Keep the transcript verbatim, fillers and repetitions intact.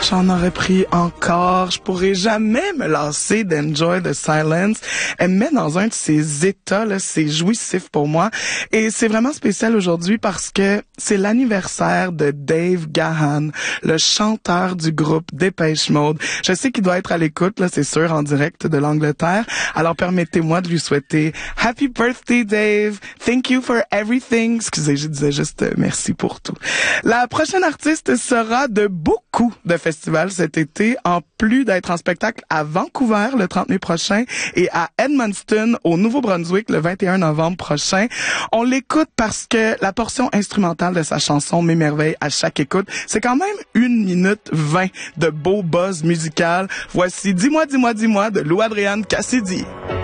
J'en aurais pris encore. Je pourrais jamais me lasser d'Enjoy the Silence. Elle me met dans un de ces états, là, c'est jouissif pour moi. Et c'est vraiment spécial aujourd'hui parce que c'est l'anniversaire de Dave Gahan, le chanteur du groupe Depeche Mode. Je sais qu'il doit être à l'écoute, là, c'est sûr, en direct de l'Angleterre. Alors permettez-moi de lui souhaiter Happy Birthday, Dave. Thank you for everything. Excusez, je disais juste euh, merci pour tout. La prochaine artiste sera de beaucoup de festivals cet été, en plus d'être en spectacle à Vancouver le trente mai prochain et à Edmundston au Nouveau-Brunswick le vingt et un novembre prochain. On l'écoute parce que la portion instrumentale de sa chanson m'émerveille à chaque écoute. C'est quand même une minute vingt de beau buzz musical. Voici Dis-moi, dis-moi, dis-moi de Lou Adrian Cassidy.